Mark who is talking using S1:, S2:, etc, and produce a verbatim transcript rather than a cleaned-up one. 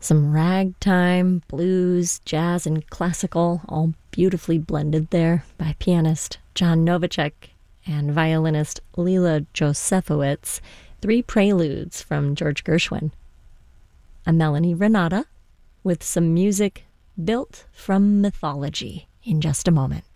S1: Some ragtime, blues, jazz, and classical, all beautifully blended there by pianist John Novacek and violinist Lila Josefowitz. Three preludes from George Gershwin. A Melanie Renata with some music built from mythology in just a moment.